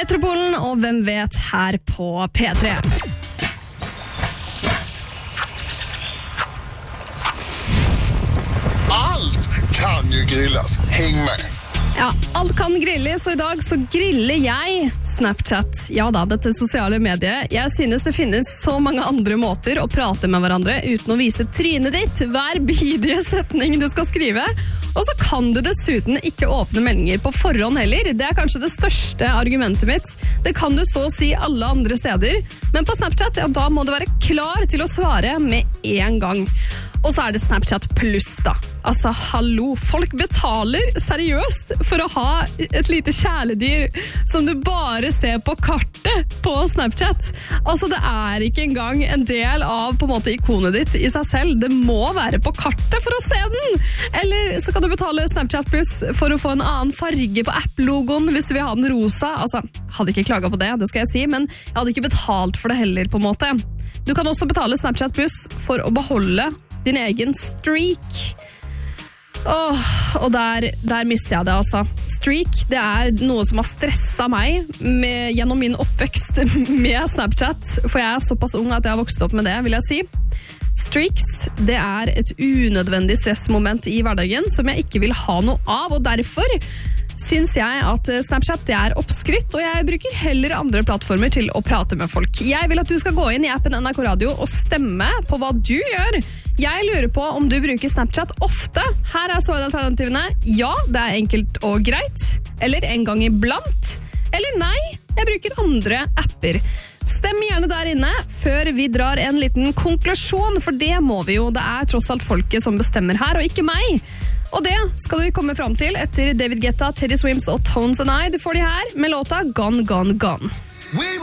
Metropolen og Hvem vet her på P3. Allt kan ju grillas. Häng med. Ja, alt kan grilles, og i dag så griller jeg Snapchat. Ja da, dette sosiale mediet. Jeg synes det finnes så mange andre måter å prate med hverandre uten å vise trynet ditt hver bidige setning du skal skrive. Og så kan du dessuten ikke åpne meldinger på forhånd heller. Det er kanskje det største argumentet mitt. Det kan du så å si alle andre steder. Men på Snapchat, ja, da må du være klar til å svare med en gang. Og så er det Snapchat Plus da. Altså, hallo, folk betaler seriøst for å ha et lite kjæledyr som du bare ser på kartet på Snapchat. Altså, det er ikke engang en del av på en måte ikonet ditt i seg selv. Det må være på kartet for å se den. Eller så kan du betale Snapchat Plus for å få en annen farge på app-logoen hvis du vil ha den rosa. Altså, hadde ikke klaget på det, det skal jeg si, men jeg hadde ikke betalt for det heller på en måte. Du kan også betale Snapchat Plus for å beholde din egen streak. Og der mistet jeg det altså. Streak, det er noe som har stresset meg gjennom min oppvekst med Snapchat, for jeg er såpass ung at jeg har vokst opp med det, vil jeg si. Streaks, det er et unødvendig stressmoment i hverdagen som jeg ikke vil ha noe av, og derfor synes jeg at Snapchat det er oppskrytt, og jeg bruker heller andre plattformer til å prate med folk. Jeg vil at du skal gå inn i appen NRK Radio og stemme på hva du gjør. Jeg lurer på om du bruker Snapchat ofte. Her er svaralternativene. Ja, det er enkelt og greit. Eller en gang iblant. Eller nei, jeg bruker andre apper. Stem gjerne der inne før vi drar en liten konklusjon, for det må vi jo. Det er tross alt folket som bestemmer her, og ikke meg. Og det skal vi komme fram til etter David Guetta, Teddy Swims og Tones and I. Du får de her med låta Gone, Gone, Gone.